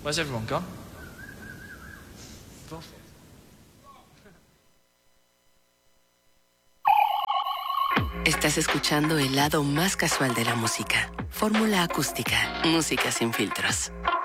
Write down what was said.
Where's everyone gone? Estás escuchando el lado más casual de la música. Fórmula Acústica. Música sin filtros.